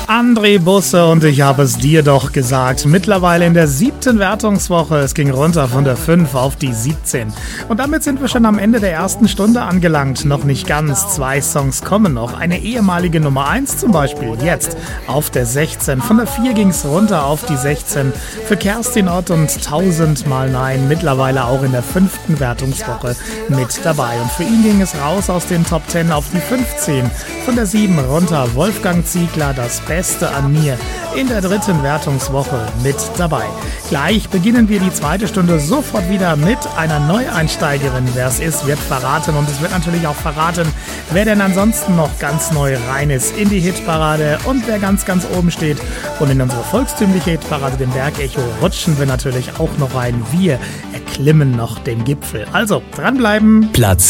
André Busse und ich habe es dir doch gesagt. Mittlerweile in der 7. Wertungswoche. Es ging runter von der 5 auf die 17. Und damit sind wir schon am Ende der ersten Stunde angelangt. Noch nicht ganz. 2 Songs kommen noch. Eine ehemalige Nummer 1 zum Beispiel. Jetzt auf der 16. Von der 4 ging es runter auf die 16. Für Kerstin Ott und 1000-mal Nein. Mittlerweile auch in der 5. Wertungswoche mit dabei. Und für ihn ging es raus aus den Top 10 auf die 15. Von der 7 runter. Wolfgang Ziegler, das Beste an mir, in der 3. Wertungswoche mit dabei. Gleich beginnen wir die 2. Stunde sofort wieder mit einer Neueinsteigerin. Wer es ist, wird verraten, und es wird natürlich auch verraten, wer denn ansonsten noch ganz neu rein ist in die Hitparade und wer ganz, ganz oben steht. Und in unsere volkstümliche Hitparade, den Bergecho, rutschen wir natürlich auch noch rein. Wir erklimmen noch den Gipfel. Also dranbleiben. Platz